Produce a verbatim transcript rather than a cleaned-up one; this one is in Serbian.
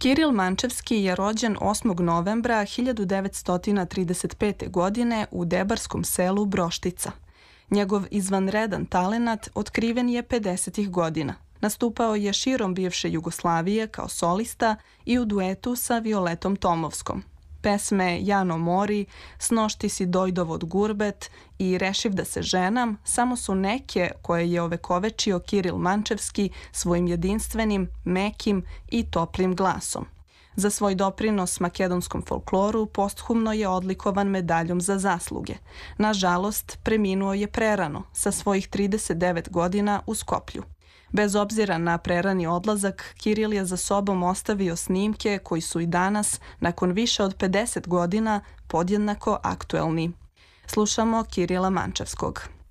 Kiril Mančevski je rođen osmog novembra hiljadu devetsto trideset pete. godine u debarskom selu Broštica. Njegov izvanredan talenat otkriven je pedesetih godina. Nastupao je širom bivše Jugoslavije kao solista i u duetu sa Violetom Tomovskom. Pesme Jano mori, Snošti si dojdovod gurbet i Rešiv da se ženam samo su neke koje je ovekovečio Kiril Mančevski svojim jedinstvenim, mekim i toplim glasom. Za svoj doprinos makedonskom folkloru posthumno je odlikovan medaljom za zasluge. Nažalost, preminuo je prerano, sa svojih trideset devet godina u Skoplju. Bez obzira na prerani odlazak, Kiril je za sobom ostavio snimke koji su i danas, nakon više od pedeset godina, podjednako aktuelni. Slušamo Kirila Mančevskog.